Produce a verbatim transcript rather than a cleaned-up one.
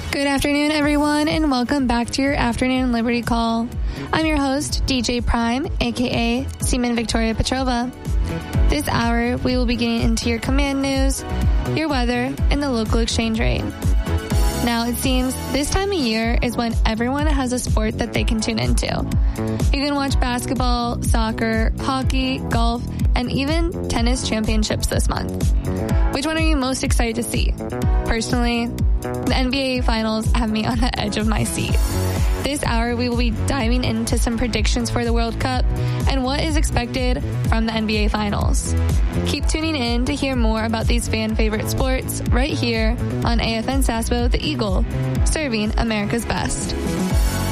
Good afternoon, everyone, and welcome back to your afternoon Liberty Call. I'm your host, D J Prime, aka Seaman Victoria Petrova. This hour, we will be getting into your command news, your weather, and the local exchange rate. Now, it seems this time of year is when everyone has a sport that they can tune into. You can watch basketball, soccer, hockey, golf, and even tennis championships this month. Which one are you most excited to see? Personally, the N B A Finals have me on the edge of my seat. This hour, we will be diving into some predictions for the World Cup and what is expected from the N B A Finals. Keep tuning in to hear more about these fan favorite sports right here on A F N Sasbo, the Eagle, serving America's best.